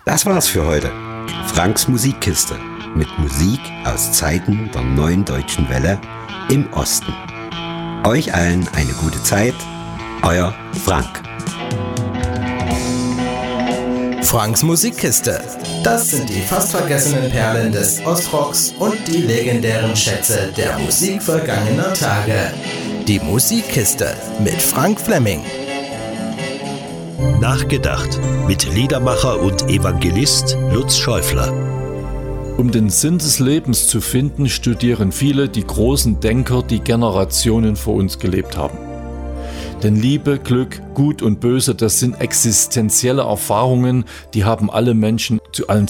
Das war's für heute. Franks Musikkiste mit Musik aus Zeiten der Neuen Deutschen Welle im Osten. Euch allen eine gute Zeit. Euer Frank. Franks Musikkiste. Das sind die fast vergessenen Perlen des Ostrocks und die legendären Schätze der Musik vergangener Tage. Die Musikkiste mit Frank Fleming. Nachgedacht mit Liedermacher und Evangelist Lutz Schäufler. Um den Sinn des Lebens zu finden, studieren viele die großen Denker, die Generationen vor uns gelebt haben. Denn Liebe, Glück, Gut und Böse, das sind existenzielle Erfahrungen, die haben alle Menschen zu allen